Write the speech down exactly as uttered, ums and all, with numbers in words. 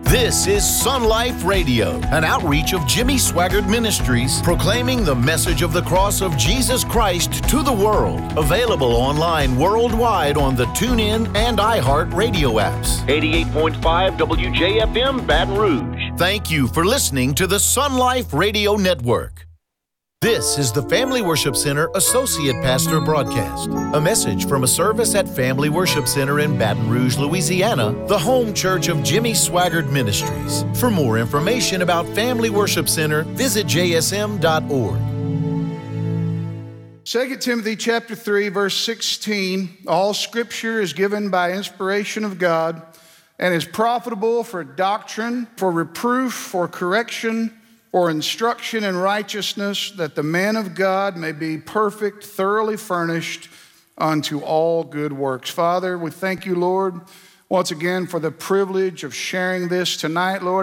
This is Sun Life Radio, an outreach of Jimmy Swaggart Ministries, proclaiming the message of the cross of Jesus Christ to the world. Available online worldwide on the TuneIn and iHeart radio apps. eighty-eight point five W J F M, Baton Rouge. Thank you for listening to the Sun Life Radio Network. This is the Family Worship Center Associate Pastor Broadcast. A message from a service at Family Worship Center in Baton Rouge, Louisiana, the home church of Jimmy Swaggart Ministries. For more information about Family Worship Center, visit j s m dot org. Second Timothy chapter three, verse sixteen, all scripture is given by inspiration of God and is profitable for doctrine, for reproof, for correction, for instruction in righteousness, that the man of God may be perfect, thoroughly furnished unto all good works. Father, we thank you, Lord, once again for the privilege of sharing this tonight, Lord.